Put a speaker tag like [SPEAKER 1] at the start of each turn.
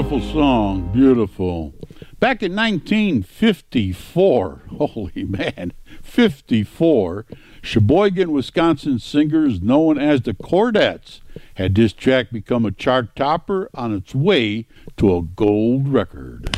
[SPEAKER 1] Beautiful song, beautiful. Back in 1954, holy man, 54, Sheboygan, Wisconsin singers known as the Chordettes had this track become a chart topper on its way to a gold record.